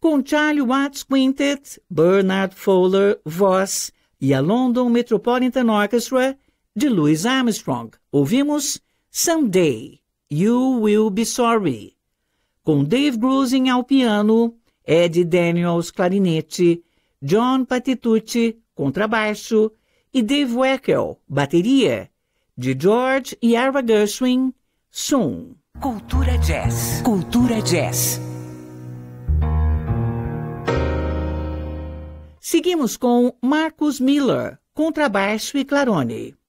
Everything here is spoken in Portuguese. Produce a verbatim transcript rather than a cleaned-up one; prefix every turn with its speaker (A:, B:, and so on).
A: com Charlie Watts Quintet, Bernard Fowler, voz, e a London Metropolitan Orchestra, de Louis Armstrong. Ouvimos Someday, You Will Be Sorry, com Dave Grusin ao piano, Eddie Daniels clarinete, John Patitucci contrabaixo e Dave Weckl bateria, de George e Ira Gershwin, Soon.
B: Cultura Jazz. Cultura Jazz.
A: Seguimos com Marcus Miller, contrabaixo e clarone.